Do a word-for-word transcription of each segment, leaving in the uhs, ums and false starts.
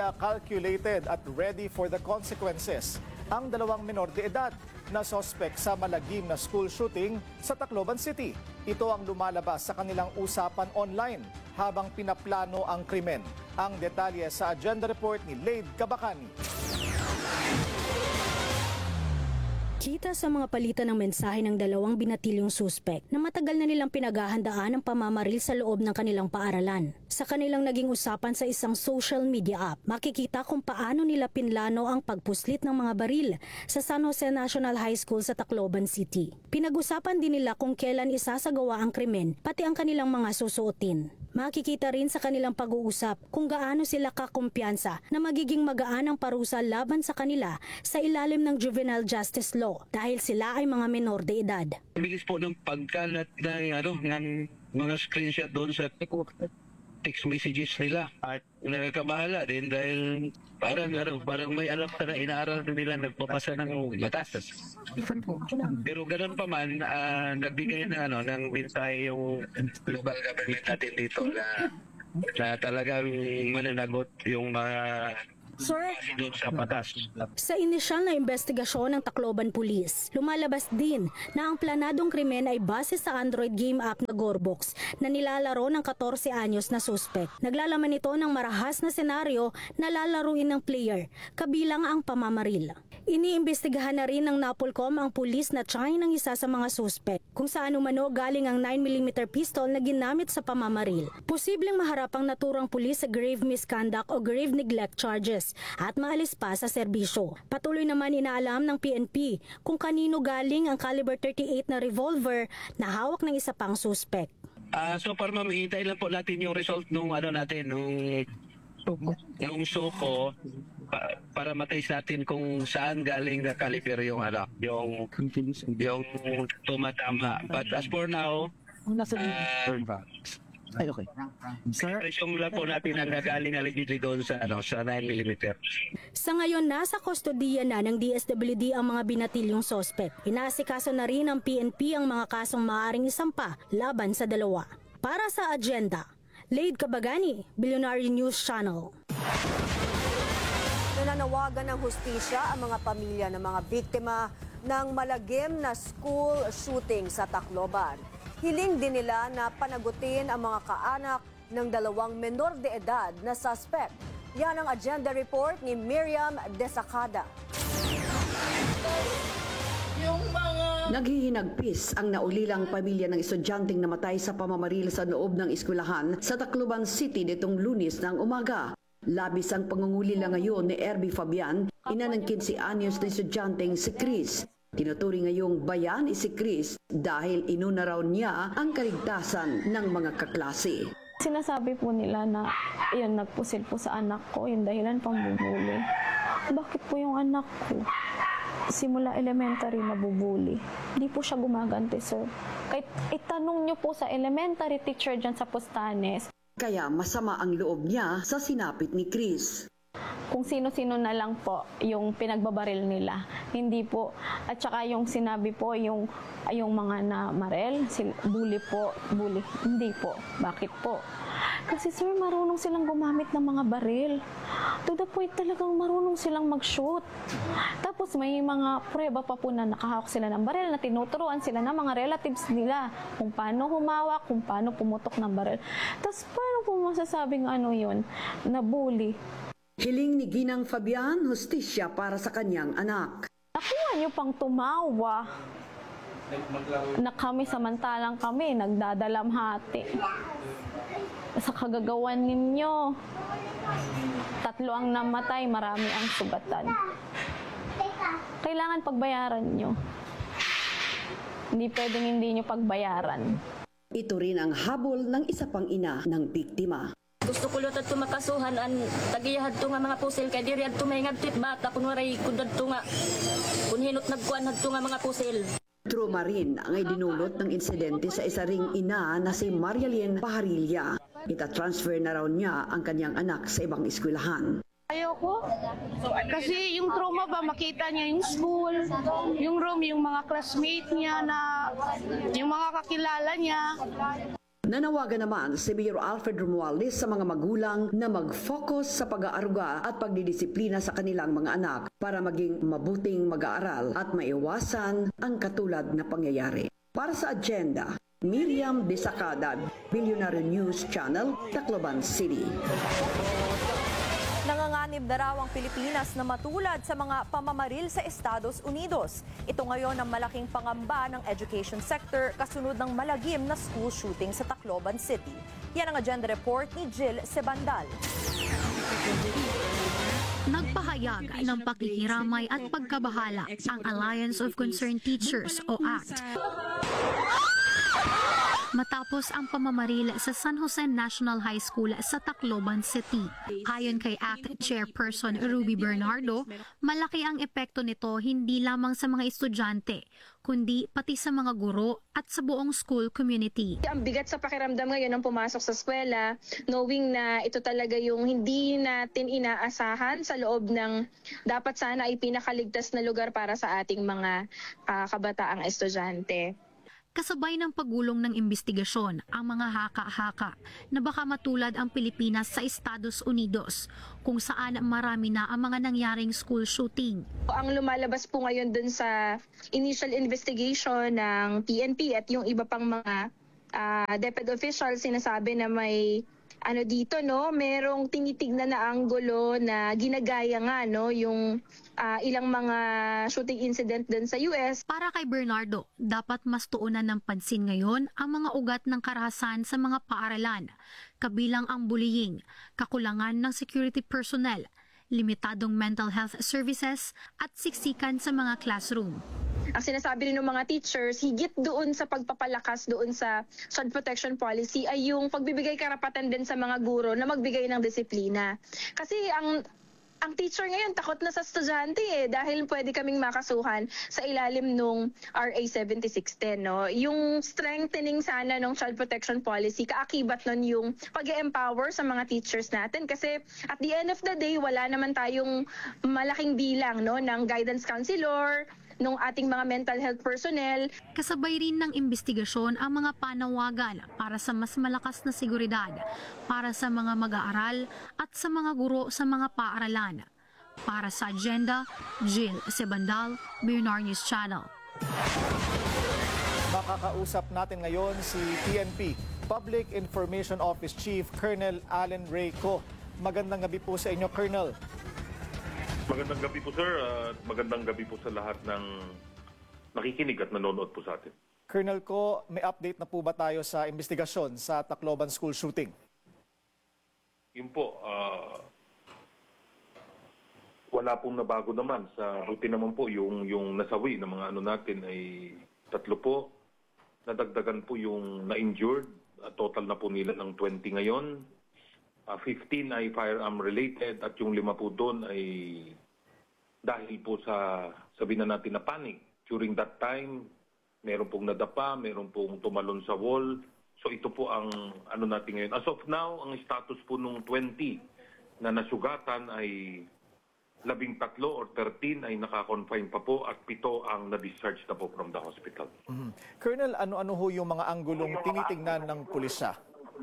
Tila calculated at ready for the consequences ang dalawang menor de edad na sospek sa malagim na school shooting sa Tacloban City. Ito ang lumalabas sa kanilang usapan online habang pinaplano ang krimen. Ang detalye sa agenda report ni Lade Cabacani. Kita sa mga palitan ng mensahe ng dalawang binatilyong suspek na matagal na nilang pinaghahandaan ang pamamaril sa loob ng kanilang paaralan. Sa kanilang naging usapan sa isang social media app, makikita kung paano nila pinlano ang pagpuslit ng mga baril sa San Jose National High School sa Tacloban City. Pinag-usapan din nila kung kailan isasagawa ang krimen, pati ang kanilang mga susuotin. Makikita rin sa kanilang pag-uusap kung gaano sila kakumpiyansa na magiging magaan ang parusa laban sa kanila sa ilalim ng juvenile justice law dahil sila ay mga menor de edad. Bilis po ng pagkalat ng, ano, ng mga screenshot doon sa text messages nila. At nakakabahala din dahil parang, ano, parang may alam na inaaral na nila nagpapasa ng batas. Pero ganoon pa man, uh, nagbigay na, ano, ng mensahe yung global government natin dito na, na talagang mananagot yung mga Sir, doon sa batas. sa inisyal na investigasyon ng Tacloban Police, lumalabas din na ang planadong krimen ay base sa Android game app na Gorbox na nilalaro ng fourteen anyos na suspect. Naglalaman ito ng marahas na senaryo na lalaruin ng player, kabilang ang pamamaril. Iniimbestigahan na rin ng Napolcom ang pulis na tiyay ng isa sa mga suspect kung saan umano galing ang nine millimeter pistol na ginamit sa pamamaril. Posibleng maharap ang naturang pulis sa grave misconduct o grave neglect charges at maalis pa sa serbisyo. Patuloy naman inaalam ng P N P kung kanino galing ang caliber thirty-eight na revolver na hawak ng isa pang suspect. Ah, so para ma'am, hintay lang po natin yung result nung ano natin, nung yung suko pa, para matais natin kung saan galing na caliber yung ano, yung yung tumatama. But as for now, uh, Ay, okay. Sir? Presyong lang po natin ang nagaling allegedly doon sa, ano, sa nine millimeter. Sa ngayon, nasa kustodiya na ng D S W D ang mga binatilyong sospek. Inaasikaso na rin ng P N P ang mga kasong maaaring isampa laban sa dalawa. Para sa agenda, Lade Cabacani, Billionaire News Channel. Nananawagan ng hustisya ang mga pamilya ng mga biktima ng malagim na school shooting sa Tacloban. Hiling din nila na panagutin ang mga kaanak ng dalawang menor de edad na suspect. Yan ang agenda report ni Miriam Desacada. Naghihinagpis ang naulilang pamilya ng estudyanteng namatay sa pamamaril sa loob ng eskwelahan sa Tacloban City nitong Lunes ng umaga. Labis ang pangungulila ngayon ni Erby Fabian, ina ng fifteen anyos na estudyanteng si Chris. Tinuturi ngayong bayani si Chris dahil inuna raw niya ang kaligtasan ng mga kaklase. Sinasabi po nila na yun, nagpusil po sa anak ko, yung dahilan pambubuli. Bakit po yung anak ko? Simula elementary na bubuli. Hindi po siya gumaganti, sir. Kahit itanong niyo po sa elementary teacher dyan sa Postanes. Kaya masama ang loob niya sa sinapit ni Chris. Kung sino-sino na lang po yung pinagbabaril nila. Hindi po. At saka yung sinabi po, yung, yung mga na marel, bully po, bully. Hindi po. Bakit po? Kasi sir, marunong silang gumamit ng mga baril. To the point talagang marunong silang mag-shoot. Tapos may mga prueba pa po na nakahawak sila ng baril, na tinuturuan sila ng mga relatives nila kung paano humawak, kung paano pumutok ng baril. Tapos paano po masasabing ano yun, na bully? Hiling ni Ginang Fabian, hustisya para sa kanyang anak. Nakuha niyo pang tumawa na kami samantalang kami nagdadalamhati sa kagagawan ninyo. Tatlo ang namatay, marami ang sugatan. Kailangan pagbayaran nyo. Hindi pwedeng hindi nyo pagbayaran. Ito rin ang habol ng isa pang ina ng biktima. Gusto ko lutat to makasuhan an tagiyahad to nga mga pusil kay diri adto may ngadtit bata kun waray kudad to nga kun hinot nagkuan hadto nga mga pusil. Trauma rin ang idinulot ng insidente sa isa ring ina na si Marialyn Paharilla. Ita-transfer na raw niya ang kanyang anak sa ibang eskwelahan. Ayoko. Kasi yung trauma ba, makita niya yung school, yung room, yung mga classmate niya, na, yung mga kakilala niya. Nanawagan naman si Mayor Alfred Romualdez sa mga magulang na mag-focus sa pag-aaruga at pagdidisiplina sa kanilang mga anak para maging mabuting mag-aaral at maiwasan ang katulad na pangyayari. Para sa agenda, Miriam Desacada, Billionaire News Channel, Tacloban City. Nanganganib na raw ang Pilipinas na matulad sa mga pamamaril sa Estados Unidos. Ito ngayon ang malaking pangamba ng education sector kasunod ng malagim na school shooting sa Tacloban City. Yan ang agenda report ni Jill Sebandal. Nagpahayag ng pakikiramay at pagkabahala ang Alliance of Concerned Teachers o A C T matapos ang pamamaril sa San Jose National High School sa Tacloban City. Ayon kay A C T Chairperson Ruby Bernardo, malaki ang epekto nito hindi lamang sa mga estudyante, kundi pati sa mga guro at sa buong school community. Ang bigat sa pakiramdam ngayon ng pumasok sa eskwela, knowing na ito talaga yung hindi natin inaasahan sa loob ng dapat sana ay pinakaligtas na lugar para sa ating mga uh, kabataang estudyante. Kasabay ng pagulong ng imbestigasyon ang mga haka-haka na baka matulad ang Pilipinas sa Estados Unidos kung saan marami na ang mga nangyaring school shooting. Ang lumalabas po ngayon dun sa initial investigation ng P N P at yung iba pang mga uh, DepEd officials sinasabi na may ano dito no, merong tinitignan na anggulo na ginagaya nga no yung uh, ilang mga shooting incident din sa U S. Para kay Bernardo, dapat mas tuunan ng pansin ngayon ang mga ugat ng karahasan sa mga paaralan, kabilang ang bullying, kakulangan ng security personnel, limitadong mental health services at siksikan sa mga classroom. Ang sinasabi rin ng mga teachers, higit doon sa pagpapalakas doon sa child protection policy ay yung pagbibigay karapatan din sa mga guro na magbigay ng disiplina. Kasi ang ang teacher ngayon takot na sa estudyante eh dahil pwede kaming makasuhan sa ilalim nung R A seventy-six ten, no. Yung strengthening sana ng child protection policy, kaakibat nun yung pag-empower sa mga teachers natin kasi at the end of the day wala naman tayong malaking bilang no ng guidance counselor, nung ating mga mental health personnel. Kasabay rin ng imbestigasyon ang mga panawagan para sa mas malakas na seguridad para sa mga mag-aaral at sa mga guro sa mga paaralan. Para sa agenda, Jill Sebandal, Billionaire News Channel. Makakausap natin ngayon si P N P Public Information Office Chief Colonel Allen Reyco. Magandang gabi po sa inyo, Colonel. Magandang gabi po, sir. At uh, magandang gabi po sa lahat ng nakikinig at nanonood po sa atin. Colonel ko, may update na po ba tayo sa investigasyon sa Tacloban school shooting? Yun po, uh, wala pong nabago naman. Sa buti naman po, yung, yung nasawi ng mga ano natin ay tatlo po. Nadagdagan po yung na-injured. Uh, total na po nila ng twenty ngayon. Uh, fifteen ay firearm related at yung lima po doon ay dahil po sa sabihin na natin na panic. During that time, meron pong nadapa, meron pong tumalon sa wall. So ito po ang ano natin ngayon. As of now, ang status po nung twenty na nasugatan ay labing tatlo or thirteen ay naka-confine pa po at pito ang na-discharge na po from the hospital. Mm-hmm. Colonel, ano-ano ho yung mga anggulong tinitingnan ng pulisya?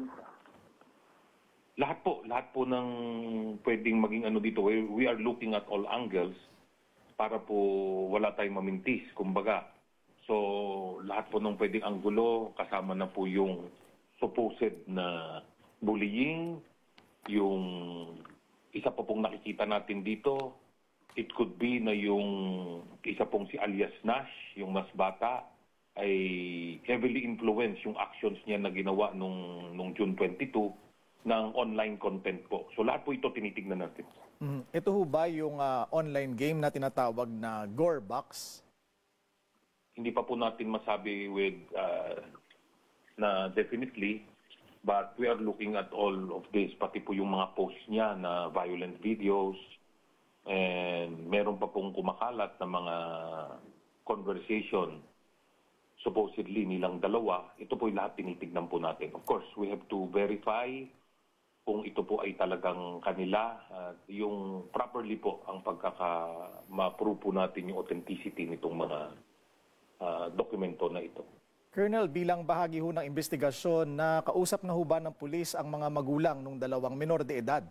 Lahat po, lahat po ng pwedeng maging ano dito. We are looking at all angles para po wala tayong mamintis, kumbaga. So, lahat po ng pwedeng anggulo, kasama na po yung supposed na bullying, yung isa po pong nakikita natin dito, it could be na yung isa pong si alias Nash, yung mas bata, ay heavily influenced yung actions niya na ginawa nung, nung June twenty-two, ng online content po. So lahat po ito tinitignan natin. Mm, ito ho ba yung uh, online game na tinatawag na Gorebox? Hindi pa po natin masabi with uh, na definitely, but we are looking at all of this, pati po yung mga posts niya na violent videos, and meron pa pong kumakalat na mga conversation supposedly nilang dalawa. Ito po yung lahat tinitignan po natin. Of course, we have to verify kung ito po ay talagang kanila, at uh, yung properly po ang pagkaka-ma-prove po natin yung authenticity nitong mga uh, dokumento na ito. Colonel, bilang bahagi ho ng investigasyon, na kausap na ho ba ng pulis ang mga magulang ng dalawang menor de edad?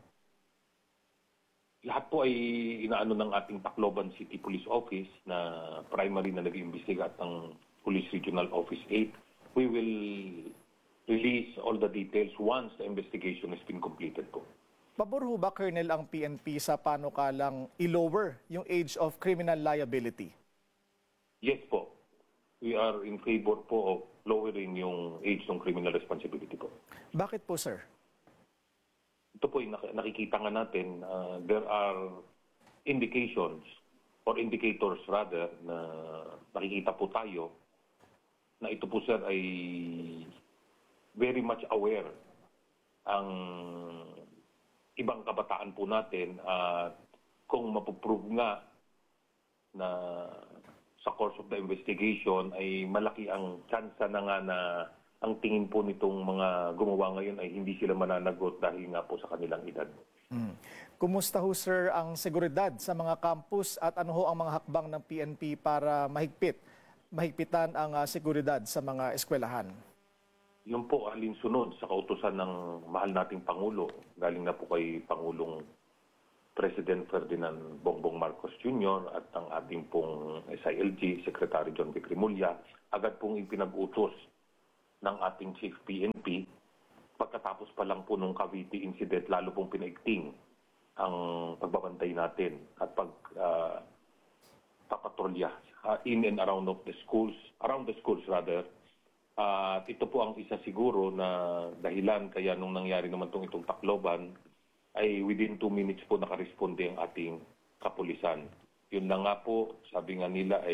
Lahat po ay inaano ng ating Tacloban City Police Office na primary na nag-iimbestiga at ng Police Regional Office eight. We will release all the details once the investigation has been completed po. Pabor ho ba, Colonel, ang P N P sa panukalang i-lower yung age of criminal liability? Yes po. We are in favor po of lowering yung age ng criminal responsibility po. Bakit po, sir? Ito po yung nakikita nga natin, uh, there are indications or indicators rather na nakikita po tayo na ito po, sir, ay very much aware ang ibang kabataan po natin at kung mapuprove nga na sa course of the investigation ay malaki ang tsansa na nga na ang tingin po nitong mga gumawa ngayon ay hindi sila mananagot dahil nga po sa kanilang edad. Hmm. Kumusta ho, sir, ang seguridad sa mga campus at ano ho ang mga hakbang ng P N P para mahigpit, mahigpitan ang uh, seguridad sa mga eskwelahan? Yun po, alinsunod sa kautusan ng mahal nating Pangulo, galing na po kay Pangulong President Ferdinand Bongbong Marcos Junior at ang ating pong S I L G, Secretary John Vic Rimulya, agad pong ipinag-utos ng ating Chief P N P pagkatapos pa lang po nung Cavite incident, lalo pong pinaigting ang pagbabantay natin at pag uh, papatrolya uh, in and around of the schools, around the schools rather. At uh, ito po ang isa siguro na dahilan kaya nung nangyari naman itong itong Tacloban ay within two minutes po nakaresponde ang ating kapulisan. Yun na nga po, sabi nga nila ay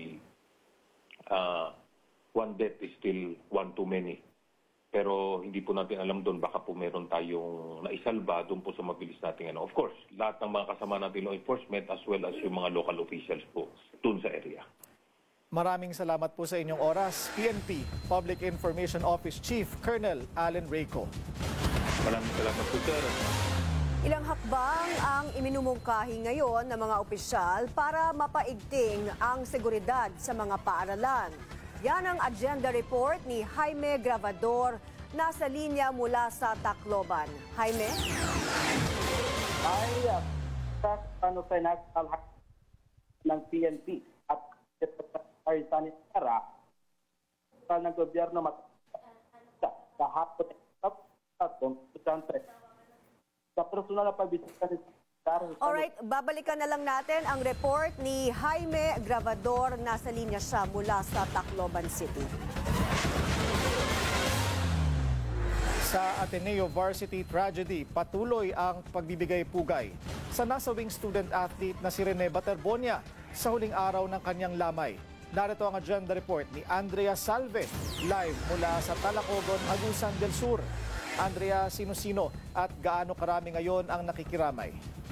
uh, one death is still one too many. Pero hindi po natin alam doon, baka po meron tayong naisalba doon po sa mabilis nating ano. Of course, lahat ng mga kasama natin law enforcement as well as yung mga local officials po doon sa area. Maraming salamat po sa inyong oras, P N P Public Information Office Chief Colonel Allen Reyco. Maraming salamat po, sir. Ilang hakbang ang iminumungkahi ngayon ng mga opisyal para mapaigting ang seguridad sa mga paaralan. Yan ang agenda report ni Jaime Gravador, nasa linya mula sa Tacloban. Jaime? Ay, uh, ano, financial ng P N P at Secretary Sanitara ng gobyerno sa hapon at sa personal na pagbisita ni Alright, babalikan na lang natin ang report ni Jaime Gravador. Nasa linya siya mula sa Tacloban City. Sa Ateneo Varsity Tragedy, patuloy ang pagbibigay pugay sa nasawing student-athlete na si Rene Baterbonia sa huling araw ng kanyang lamay. Narito ang agenda report ni Andrea Salve, live mula sa Talacogon, Agusan del Sur. Andrea, sino-sino at gaano karami ngayon ang nakikiramay?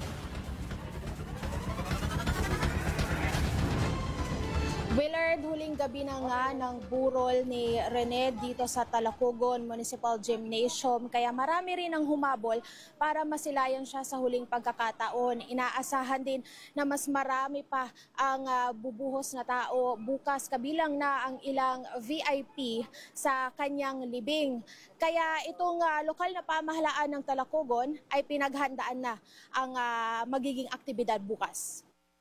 Willard, huling gabi na nga ng burol ni Rene dito sa Talacogon Municipal Gymnasium. Kaya marami rin ang humabol para masilayan siya sa huling pagkakataon. Inaasahan din na mas marami pa ang uh, bubuhos na tao bukas, kabilang na ang ilang V I P sa kanyang libing. Kaya itong uh, lokal na pamahalaan ng Talacogon ay pinaghandaan na ang uh, magiging aktibidad bukas.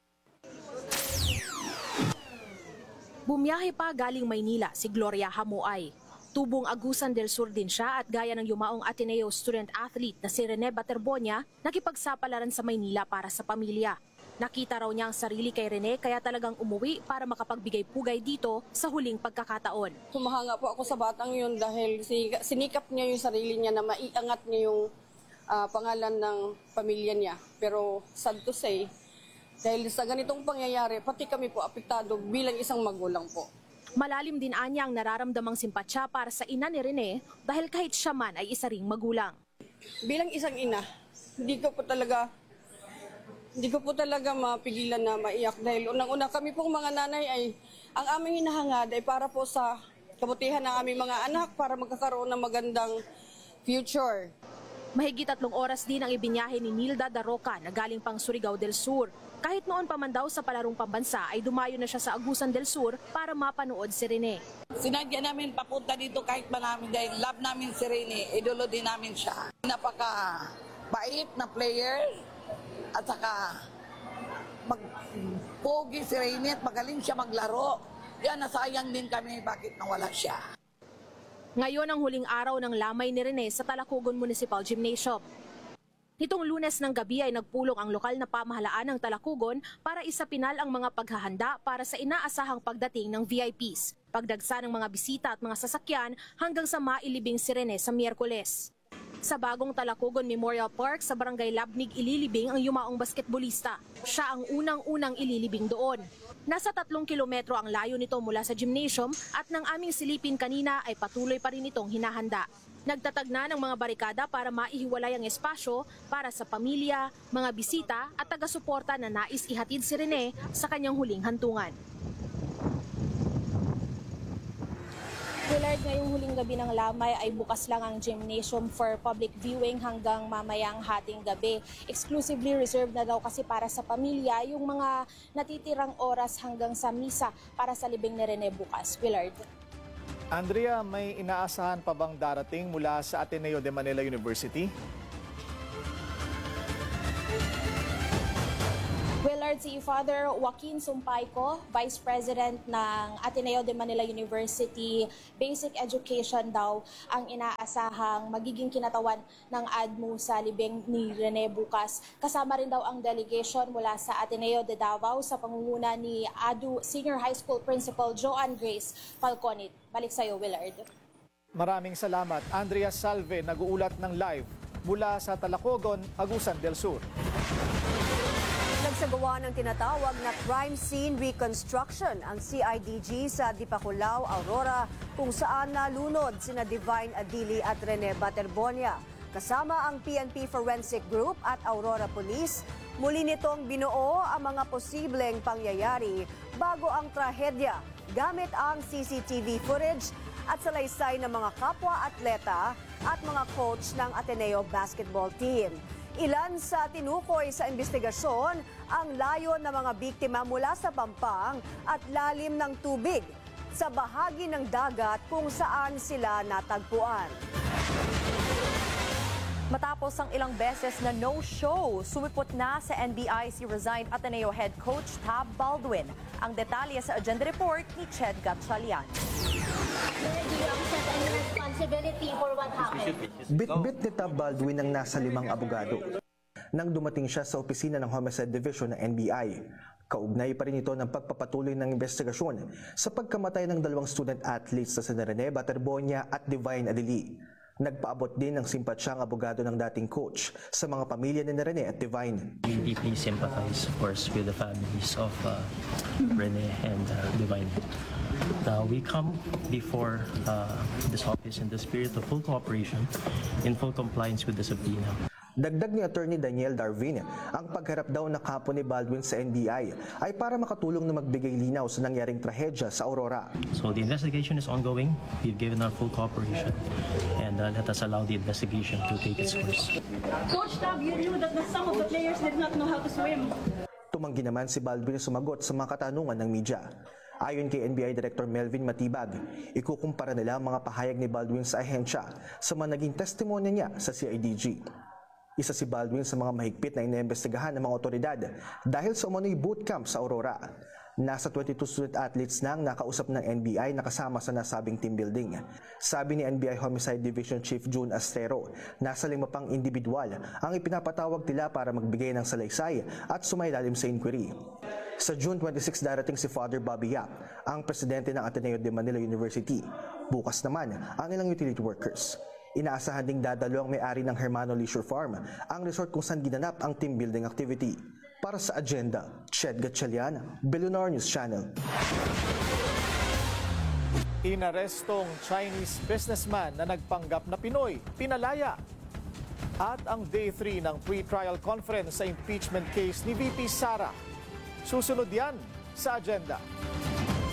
Bumiyahe pa galing Maynila si Gloria Hamuay. Tubong Agusan del Sur din siya at gaya ng yumaong Ateneo student-athlete na si Rene Baterbonia, nakipagsapalaran sa Maynila para sa pamilya. Nakita raw niya ang sarili kay Rene kaya talagang umuwi para makapagbigay pugay dito sa huling pagkakataon. Humahanga po ako sa batang yun dahil sinikap niya yung sarili niya na maiangat niya yung uh, pangalan ng pamilya niya. Pero sad to say, dahil sa ganitong pangyayari, pati kami po apektado bilang isang magulang po. Malalim din anya ang nararamdamang simpatsya para sa ina ni Rene dahil kahit siya man ay isa ring magulang. Bilang isang ina, hindi ko po talaga hindi ko po talaga mapigilan na maiyak dahil unang-una kami pong mga nanay ay ang aming hinahangad ay para po sa kabutihan ng aming mga anak para magkakaroon ng magandang future. Mahigit tatlong oras din ang ibinyahe ni Nilda Daroca na galing pang Surigao del Sur. Kahit noon pa man daw sa palarong pambansa ay dumayo na siya sa Agusan del Sur para mapanood si Rene. Sinadya namin papunta dito kahit pa namin dahil love namin si Rene, idolo din namin siya. Napaka bait na player at saka magpogi si Rene at magaling siya maglaro. Kaya nasayang din kami bakit nawala siya. Ngayon ang huling araw ng lamay ni Rene sa Talacogon Municipal Gymnasium. Nitong Lunes ng gabi ay nagpulong ang lokal na pamahalaan ng Talacogon para isapinal ang mga paghahanda para sa inaasahang pagdating ng V I Ps, pagdagsa ng mga bisita at mga sasakyan hanggang sa mailibing si Rene sa Miyerkules. Sa bagong Talacogon Memorial Park sa Barangay Labnig ililibing ang yumaong basketbolista. Siya ang unang-unang ililibing doon. Nasa tatlong kilometro ang layo nito mula sa gymnasium at nang aming silipin kanina ay patuloy pa rin itong hinahanda. Nagtatag na ng mga barikada para maihiwalay ang espasyo para sa pamilya, mga bisita at taga-suporta na nais ihatid si Rene sa kanyang huling hantungan. Willard, ngayong huling gabi ng lamay ay bukas lang ang gymnasium for public viewing hanggang mamayang hating gabi. Exclusively reserved na daw kasi para sa pamilya yung mga natitirang oras hanggang sa misa para sa libing ni Rene bukas. Willard. Andrea, may inaasahan pa bang darating mula sa Ateneo de Manila University? Willard, si Father Joaquin Sumpayco, Vice President ng Ateneo de Manila University, Basic Education daw ang inaasahang magiging kinatawan ng A D M U sa libing ni Rene bukas. Kasama rin daw ang delegation mula sa Ateneo de Davao sa pangunguna ni A D U Senior High School Principal Joanne Grace Falconit. Balik sa iyo, Willard. Maraming salamat. Andrea Salve, nag-uulat ng live mula sa Talacogon, Agusan del Sur. Nagsagawa ng tinatawag na crime scene reconstruction ang C I D G sa Dipakulaw, Aurora, kung saan nalunod sina Divine Adili at Rene Baterbonia. Kasama ang P N P Forensic Group at Aurora Police, muli nitong binuo ang mga posibleng pangyayari bago ang trahedya gamit ang C C T V footage at salaysay ng mga kapwa-atleta at mga coach ng Ateneo basketball team. Ilan sa tinukoy sa investigasyon ang layo ng mga biktima mula sa pampang at lalim ng tubig sa bahagi ng dagat kung saan sila natagpuan. Matapos ang ilang beses na no-show, sumipot na sa N B I si resigned Ateneo head coach Tab Baldwin. Ang detalye sa agenda report ni Ched Gatchalian. Bit-bit ni Tab Baldwin ang nasa limang abogado nang dumating siya sa opisina ng Homicide Division ng N B I. Kaugnay pa rin ito ng pagpapatuloy ng investigasyon sa pagkamatay ng dalawang student athletes na sina Rene Baterbonia at Divine Adili. Nagpaabot din ng simpatsya ang abogado ng dating coach sa mga pamilya ni Rene at Divine. We deeply sympathize, of course, with the families of uh, Rene and uh, Divine. Now, we come before uh, this office in the spirit of full cooperation, in full compliance with the subpoena. Dagdag ni Attorney Daniel Darvin, ang pagharap daw na kapo ni Baldwin sa N B I ay para makatulong na magbigay linaw sa nangyaring trahedya sa Aurora. So the investigation is ongoing. We've given our full cooperation and uh, let us allow the investigation to take its course. Coach Tab, you knew that some of the players did not know how to swim. Tumanggi naman si Baldwin sumagot sa mga katanungan ng media. Ayon kay N B I Director Melvin Matibag, ikukumpara nila ang mga pahayag ni Baldwin sa ahensya sa mga naging testimonya niya sa C I D G. Isa si Baldwin sa mga mahigpit na iniimbestigahan ng mga otoridad dahil sa umano'y bootcamp sa Aurora. Nasa twenty-two student athletes na ang nakausap ng N B I na kasama sa nasabing team building. Sabi ni N B I Homicide Division Chief June Astero, nasa lima pang individual ang ipinapatawag nila para magbigay ng salaysay at sumailalim sa inquiry. Sa June twenty-sixth darating si Father Bobby Yap, ang presidente ng Ateneo de Manila University. Bukas naman ang ilang utility workers. Inaasahan ding dadalo ang may-ari ng Hermano Leisure Farm, ang resort kung saan ginanap ang team building activity. Para sa agenda, Ched Gatchalian, Billionaire News Channel. Inarestong Chinese businessman na nagpanggap na Pinoy, pinalaya. At ang day three ng pre-trial conference sa impeachment case ni V P Sara. Susunod yan sa agenda.